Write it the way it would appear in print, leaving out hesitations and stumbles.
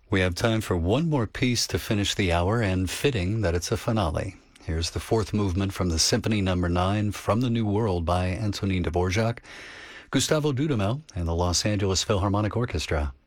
We have time for one more piece to finish the hour, and fitting that it's a finale. Here's the fourth movement from the Symphony No. 9 from the New World by Antonin Dvorak, Gustavo Dudamel, and the Los Angeles Philharmonic Orchestra.